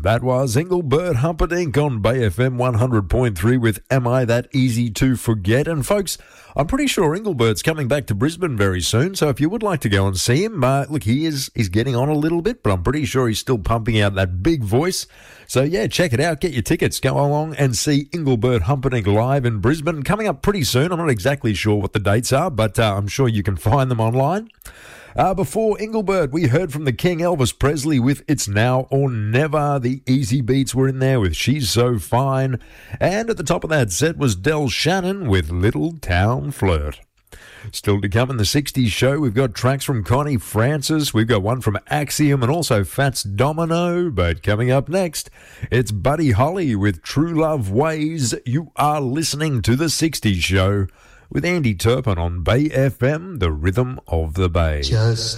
That was Engelbert Humperdinck on Bay FM 100.3 with Am I That Easy to Forget? And folks, I'm pretty sure Engelbert's coming back to Brisbane very soon, so if you would like to go and see him, look, he's getting on a little bit, but I'm pretty sure he's still pumping out that big voice. So yeah, check it out, get your tickets, go along and see Engelbert Humperdinck live in Brisbane, coming up pretty soon. I'm not exactly sure what the dates are, but I'm sure you can find them online. Before Engelbert, we heard from the King, Elvis Presley, with It's Now or Never. The Easy Beats were in there with She's So Fine. And at the top of that set was Del Shannon with Little Town Flirt. Still to come in the 60s show, we've got tracks from Connie Francis, we've got one from Axiom and also Fats Domino. But coming up next, it's Buddy Holly with True Love Ways. You are listening to the 60s show with Andy Turpin on Bay FM, the rhythm of the Bay. Just